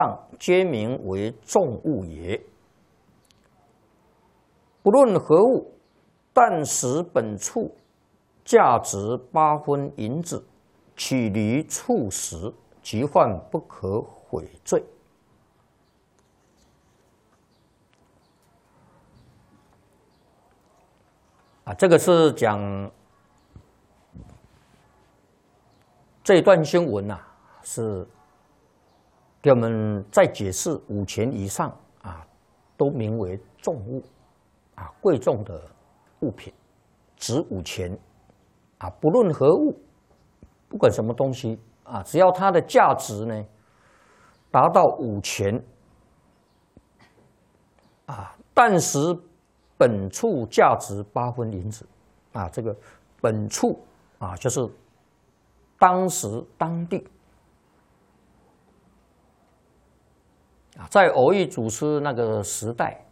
皆名为重物也。不论何物，但使本处价值8分银子，取离处时，即犯不可悔罪。这个是讲这一段经文是给我们在解释5钱以上都名为重物贵重的物品，值5钱不论何物，不管什么东西只要它的价值呢达到5钱但使本处价值8分银子这个本处就是当时当地在偶益祖师那个时代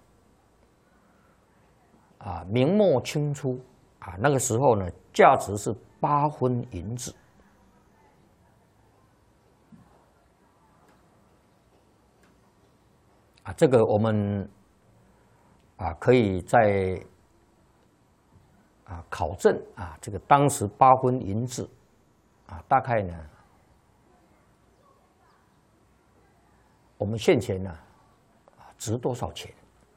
明末清初那个时候呢，价值是8分银子这个我们可以在考证这个当时8分银子大概呢，我们现钱呢值多少钱？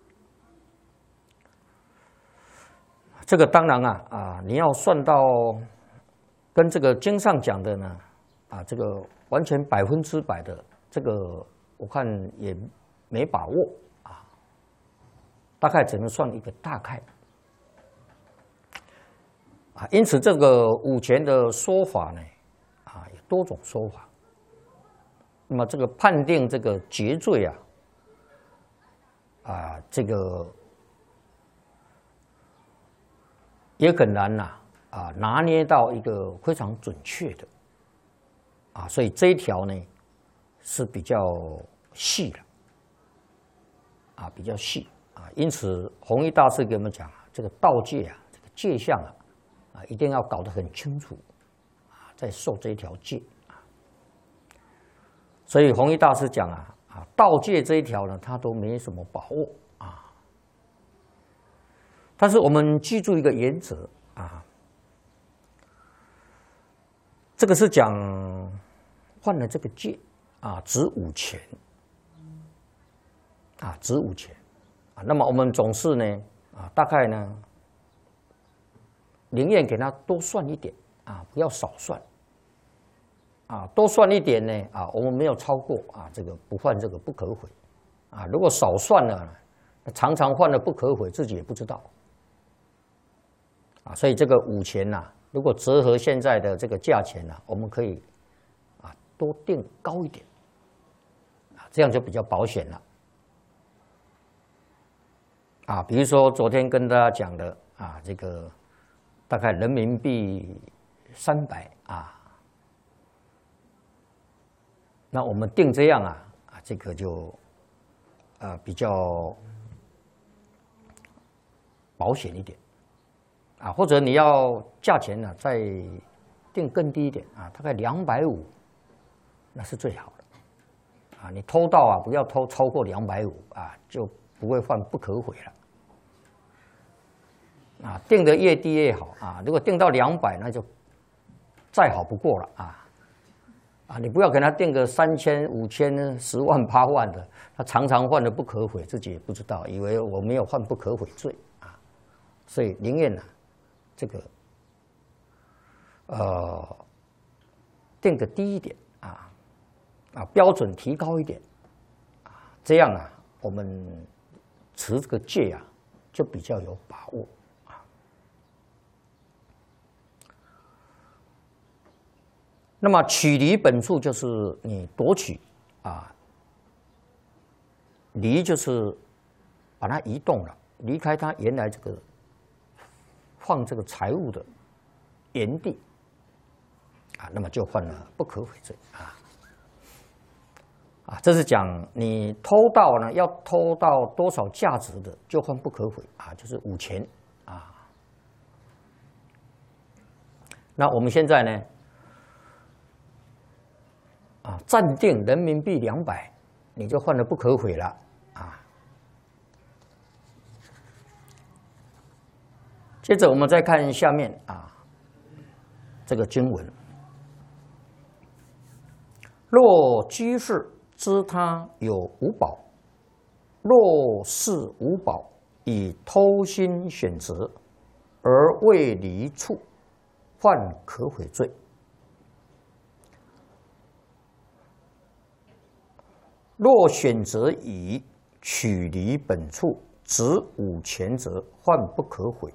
这个当然你要算到跟这个经上讲的呢这个完全100%的这个，我看也没把握大概只能算一个大概因此这个5钱的说法呢有多种说法。那么这个判定这个劫罪这个也很难拿捏到一个非常准确的所以这一条呢是比较细的比较细因此弘一大师给我们讲这个道戒这个戒相一定要搞得很清楚再受这一条戒所以弘一大师讲道戒这一条呢他都没什么把握但是我们记住一个原则这个是讲犯了这个戒值5钱值5钱那么我们总是呢大概呢宁愿给他多算一点不要少算多算一点呢我们没有超过这个不犯这个不可悔如果少算了常常犯了不可悔，自己也不知道所以这个5钱如果折合现在的这个价钱我们可以多定高一点这样就比较保险了比如说昨天跟大家讲的这个大概人民币300那我们定这样这个就比较保险一点或者你要价钱再定更低一点大概250，那是最好的你偷到不要偷超过250就不会犯不可悔了定的越低越好如果定到200，那就再好不过了你不要给他定个3000、5000、10万、8万的，他常常犯了不可悔，自己也不知道，以为我没有犯不可悔罪所以宁愿这个定个低一点标准提高一点这样我们持这个戒就比较有把握那么取离本处就是你夺取离就是把它移动了，离开它原来这个放这个财物的原地那么就犯了不可悔罪这是讲你偷盗呢，要偷到多少价值的就犯不可悔就是5钱那我们现在呢暂定人民币200 你就犯了不可悔了啊。接着我们再看下面啊，这个经文：若居士知他有五宝，若是五宝以偷心选择而未离处，犯可悔罪。若选择以取离本处，执五前者，犯不可悔。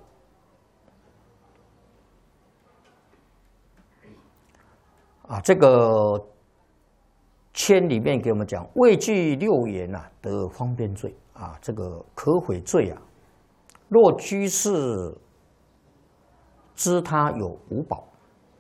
啊，这个签里面给我们讲，未具六言啊，得方便罪啊，这个可悔罪啊。若居士知他有五宝，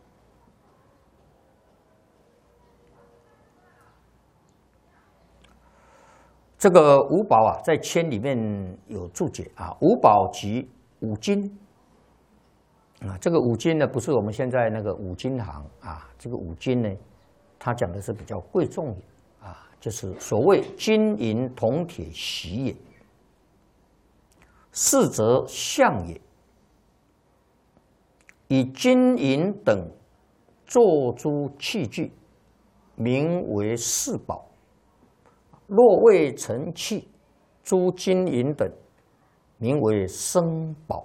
这个五宝啊，在签里面有注解啊，五宝即五金啊，这个五金呢，不是我们现在那个五金行啊，这个五金呢，它讲的是比较贵重的啊，就是所谓金银铜铁锡也，四则象也，以金银等做诸器具，名为四宝。若未成器，诸金银等，名为生宝。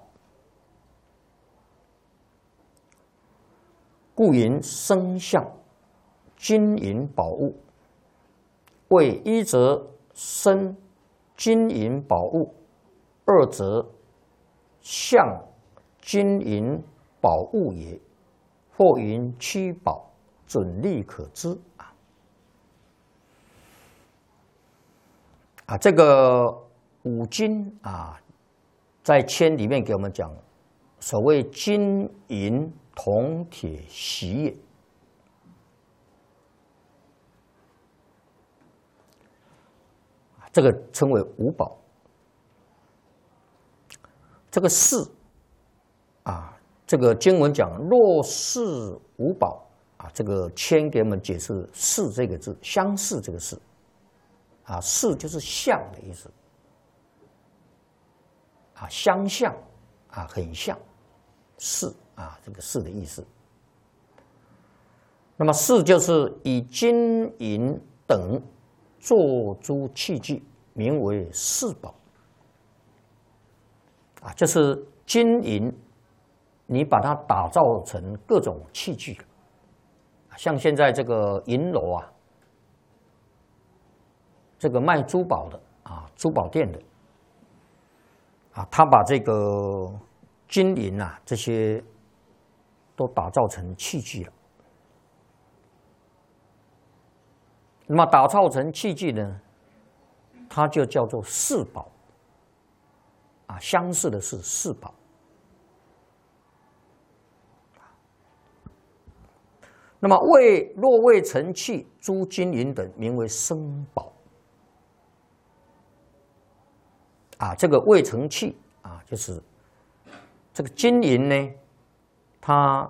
故云生相，金银宝物，为一则生金银宝物，二则相金银宝物也。或云七宝，准例可知啊。这个五金啊，在签里面给我们讲，所谓金银铜铁锡也。这个称为五宝。这个四啊，这个经文讲若是五宝啊，这个签给我们解释四这个字，相似这个四啊，似就是像的意思啊，相像啊，很像似啊，这个似的意思。那么似就是以金银等做诸器具，名为四宝啊，就是金银，你把它打造成各种器具，像现在这个银楼啊，这个卖珠宝的啊，珠宝店的啊，他把这个金银啊这些都打造成器具了。那么打造成器具呢，它就叫做四宝啊，相似的是四宝。那么若未成器，诸金银等，名为生宝啊。这个未成器啊，就是这个金银呢，它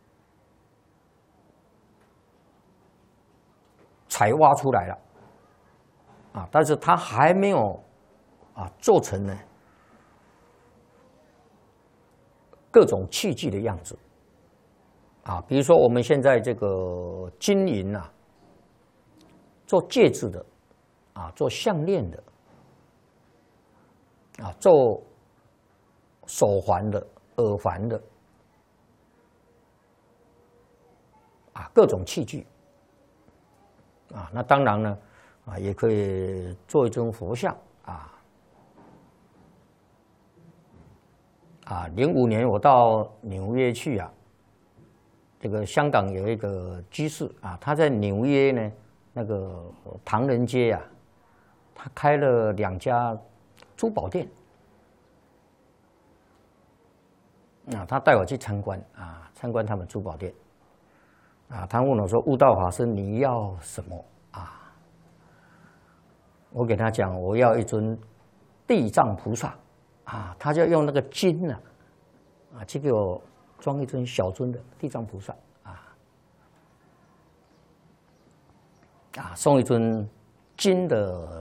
采挖出来了啊，但是它还没有啊做成呢各种器具的样子啊。比如说我们现在这个金银啊，做戒指的啊，做项链的啊，做手环的、耳环的啊，各种器具啊。那当然呢啊，也可以做一尊佛像啊。05年我到纽约去啊，这个香港有一个居士啊，他在纽约呢那个唐人街啊，他开了2家珠宝店啊，他带我去参观啊，参观他们珠宝店啊。他问我说：“悟道法师，你要什么啊？”我给他讲，我要一尊地藏菩萨啊，他就用那个金啊去给我装一尊小尊的地藏菩萨啊，送一尊金的